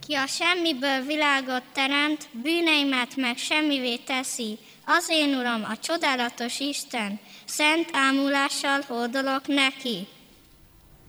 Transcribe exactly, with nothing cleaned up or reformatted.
Aki a semmiből világot teremt, bűneimet meg semmivé teszi. Az én Uram, a csodálatos Isten, szent ámulással hódolok neki.